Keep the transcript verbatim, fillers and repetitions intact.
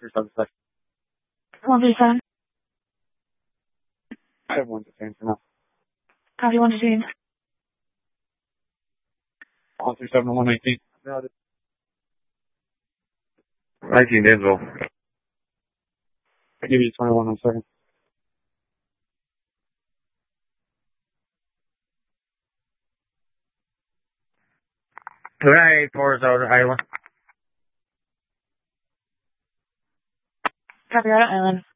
through seven seconds. one through seven. I have one to ten for now. Copy one to two. one through seven, one nineteen. nineteen Denzel. I'll give you twenty-one in a second. two nine eight four is out Island. Copy Rhode Island.